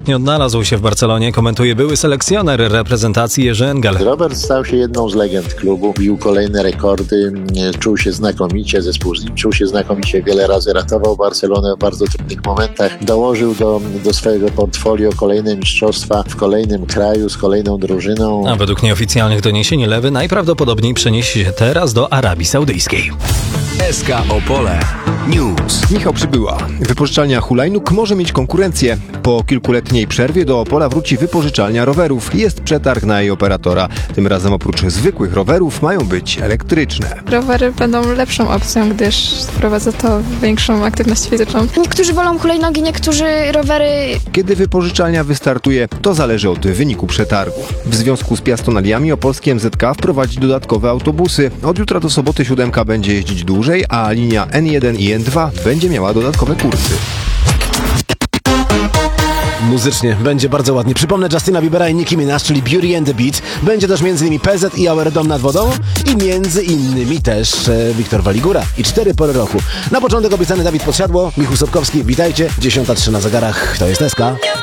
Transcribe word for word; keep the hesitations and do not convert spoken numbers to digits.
absolutnie odnalazł się w Barcelonie, komentuje były selekcjoner reprezentacji Jerzy Engel. Robert stał się jedną z legend klubu, bił kolejne rekordy, czuł się znakomicie, zespół z nim czuł się znakomicie, wiele razy ratował Barcelonę w bardzo trudnych momentach, dołożył do, do swojego portfolio kolejne mistrzostwa w kolejnym kraju, z kolejną drużyną. A według nieoficjalnych doniesień Lewy najprawdopodobniej przeniesie się teraz do Arabii Saudyjskiej. S K Opole News. Michał Przybyła. Wypożyczalnia hulajnóg może mieć konkurencję. Po kilkuletniej przerwie do Opola wróci wypożyczalnia rowerów. Jest przetarg na jej operatora. Tym razem oprócz zwykłych rowerów mają być elektryczne. Rowery będą lepszą opcją, gdyż wprowadza to większą aktywność fizyczną. Niektórzy wolą hulajnogi, niektórzy rowery. Kiedy wypożyczalnia wystartuje, to zależy od wyniku przetargu. W związku z piastonaliami opolskie M Z K wprowadzi dodatkowe autobusy. Od jutra do soboty siódemka będzie jeździć dłużej, a linia N jeden i N dwa będzie miała dodatkowe kursy. Muzycznie będzie bardzo ładnie. Przypomnę Justina Biebera i Nicki Minaj, czyli Beauty and the Beat. Będzie też między innymi P Z i Our Dom nad wodą i między innymi też e, Wiktor Waligura i cztery pory roku. Na początek obiecany Dawid Podsiadło, Michał Sobkowski. Witajcie, dziesiąta trzy na zegarach. To jest S K.